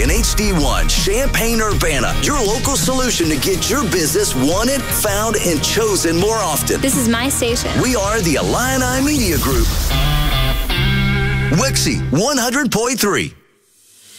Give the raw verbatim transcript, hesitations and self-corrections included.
and H D one, Champaign-Urbana, your local solution to get your business wanted, found, and chosen more often. This is my station. We are the Illini Media Group. Wixie one hundred point three.